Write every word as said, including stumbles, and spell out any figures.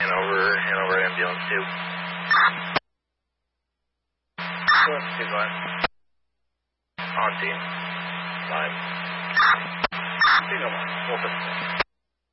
Hanover, Hanover ambulance two. Two five. On team. Five. Two no one. Four fifty.